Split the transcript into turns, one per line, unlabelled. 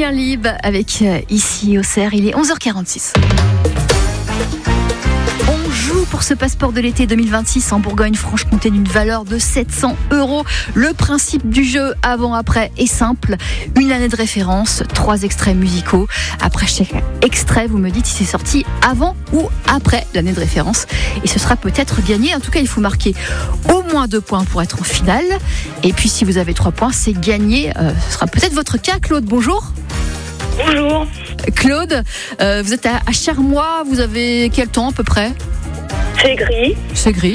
Julien Lieb avec Ici Auxerre, il est 11h46. On joue pour ce passeport de l'été 2026 en Bourgogne-Franche-Comté d'une valeur de 700 €. Le principe du jeu avant-après est simple. Une année de référence, 3 extraits musicaux. Après chaque extrait, vous me dites si c'est sorti avant ou après l'année de référence. Et ce sera peut-être gagné. En tout cas, il faut marquer au moins 2 points pour être en finale. Et puis, si vous avez 3 points, c'est gagné. Ce sera peut-être votre cas. Claude, bonjour.
Bonjour.
Claude, vous êtes à Chermois. Vous avez quel temps à peu près ?
C'est gris.
C'est gris.